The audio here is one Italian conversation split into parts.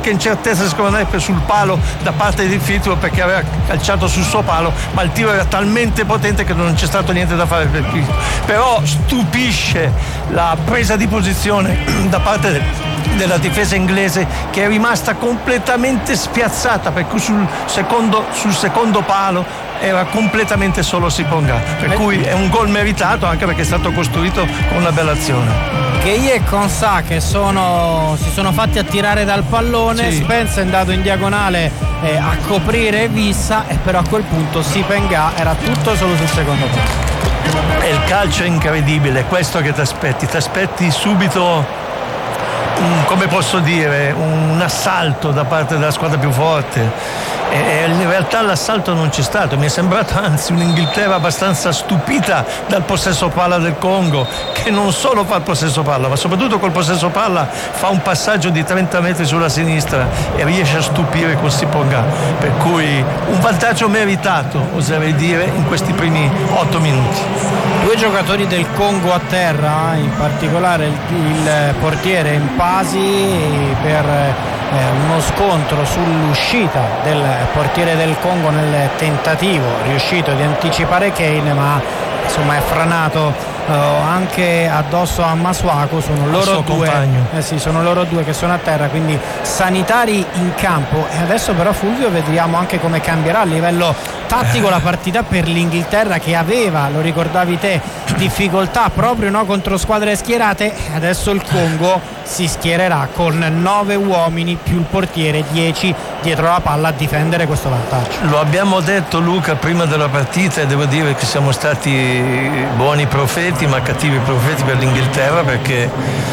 qualche incertezza secondo me sul palo da parte di Fitro, perché aveva calciato sul suo palo, ma il tiro era talmente potente che non c'è stato niente da fare per Fitro. Però stupisce la presa di posizione da parte della difesa inglese, che è rimasta completamente spiazzata, perché sul secondo palo era completamente solo Siponga, per cui è un gol meritato, anche perché è stato costruito con una bella azione. Gheì e Consà che si sono fatti attirare dal pallone, sì. Spence è andato in diagonale a coprire Vissa, e però a quel punto Sipenga era tutto solo sul secondo palo. E il calcio è incredibile, questo che ti aspetti subito, come posso dire, un assalto da parte della squadra più forte, e in realtà l'assalto non c'è stato. Mi è sembrato anzi un'Inghilterra abbastanza stupita dal possesso palla del Congo, che non solo fa il possesso palla, ma soprattutto col possesso palla fa un passaggio di 30 metri sulla sinistra e riesce a stupire con Siponga, per cui un vantaggio meritato, oserei dire, in questi primi 8 minuti. Due giocatori del Congo a terra, in particolare il portiere Mpasi, per uno scontro sull'uscita del portiere del Congo nel tentativo riuscito di anticipare Kane, ma insomma è franato anche addosso a Masuaku. Sono loro due, sono loro due che sono a terra, quindi sanitari in campo. E adesso però, Fulvio, vediamo anche come cambierà a livello tattico la partita per l'Inghilterra, che aveva, lo ricordavi te, difficoltà proprio contro squadre schierate. Adesso il Congo si schiererà con 9 uomini più il portiere, 10 dietro la palla a difendere questo vantaggio. Lo abbiamo detto, Luca, prima della partita, e devo dire che siamo stati buoni profeti ma cattivi profeti per l'Inghilterra, perché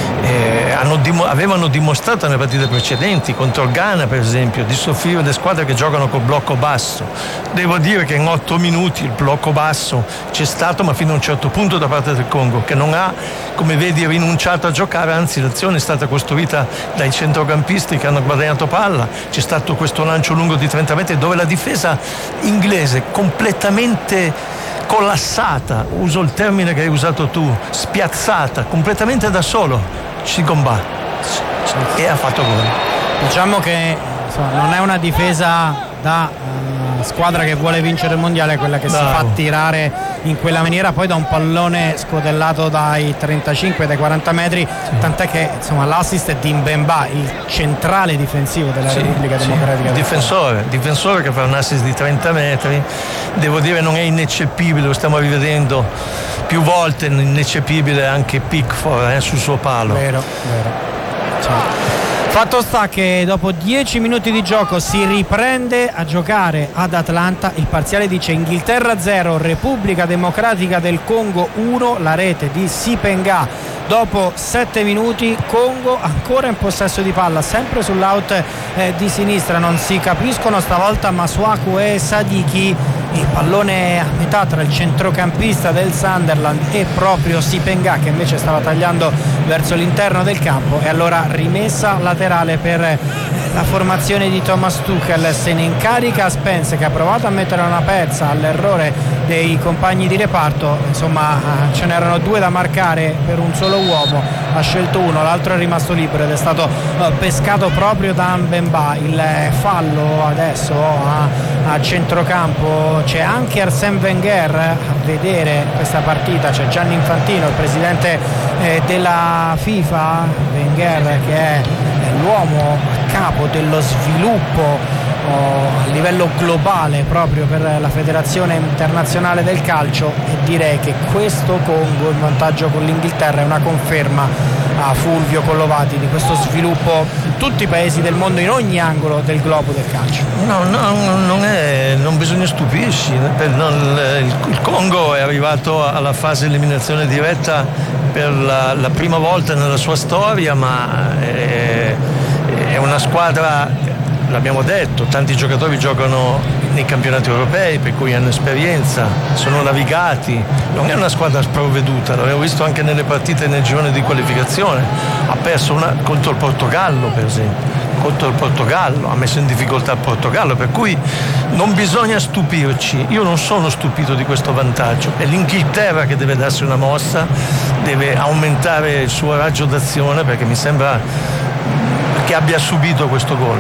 avevano dimostrato nelle partite precedenti contro il Ghana, per esempio, di soffrire le squadre che giocano col blocco basso. Devo dire che in 8 minuti il blocco basso c'è stato, ma fino a un certo punto da parte del Congo, che non ha, come vedi, rinunciato a giocare, anzi l'azione è stata costruita dai centrocampisti che hanno guadagnato palla. C'è stato questo lancio lungo di 30 metri dove la difesa inglese, completamente collassata, uso il termine che hai usato tu, spiazzata, completamente da solo, Chigomba, e ha fatto gol. Diciamo che non è una difesa da squadra che vuole vincere il mondiale quella che si fa tirare in quella maniera, poi da un pallone scotellato dai 35, dai 40 metri, tant'è che l'assist è di Mbemba, il centrale difensivo della Repubblica Democratica. Difensore che fa un assist di 30 metri, devo dire non è ineccepibile, lo stiamo rivedendo più volte, ineccepibile anche Pickford sul suo palo. Vero. Fatto sta che dopo 10 minuti di gioco si riprende a giocare ad Atlanta. Il parziale dice Inghilterra 0, Repubblica Democratica del Congo 1, la rete di Sipenga dopo 7 minuti. Congo ancora in possesso di palla, sempre sull'out di sinistra, non si capiscono stavolta Masuaku e Sadiki. Il pallone a metà tra il centrocampista del Sunderland e proprio Sipenga, che invece stava tagliando verso l'interno del campo, e allora rimessa laterale per la formazione di Thomas Tuchel. Se ne incarica Spence, che ha provato a mettere una pezza all'errore dei compagni di reparto. Insomma, ce n'erano 2 da marcare per un solo uomo, ha scelto uno, l'altro è rimasto libero ed è stato pescato proprio da Mbemba. Il fallo adesso a centrocampo. C'è anche Arsène Wenger a vedere questa partita, c'è Gianni Infantino, il presidente della FIFA. Wenger, che è l'uomo a capo dello sviluppo a livello globale proprio per la Federazione Internazionale del Calcio, e direi che questo Congo in vantaggio con l'Inghilterra è una conferma a Fulvio Collovati di questo sviluppo in tutti i paesi del mondo, in ogni angolo del globo del calcio. Non bisogna stupirsi, il Congo è arrivato alla fase eliminazione diretta per la prima volta nella sua storia, ma è una squadra, l'abbiamo detto, tanti giocatori giocano nei campionati europei, per cui hanno esperienza, sono navigati, non è una squadra sprovveduta, l'abbiamo visto anche nelle partite nel girone di qualificazione, ha perso contro il Portogallo, per esempio, ha messo in difficoltà il Portogallo, per cui non bisogna stupirci. Io non sono stupito di questo vantaggio, è l'Inghilterra che deve darsi una mossa, deve aumentare il suo raggio d'azione, perché mi sembra che abbia subito questo gol.